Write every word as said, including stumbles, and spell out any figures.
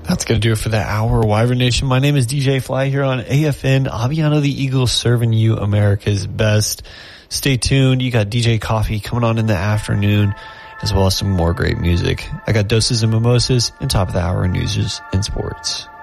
That's going to do it for the hour, Wyvern Nation. My name is D J Fly here on A F N, Aviano the Eagle, serving you America's best. Stay tuned. You got D J Coffee coming on in the afternoon, as well as some more great music. I got Doses and Mimosas and top of the hour news and sports.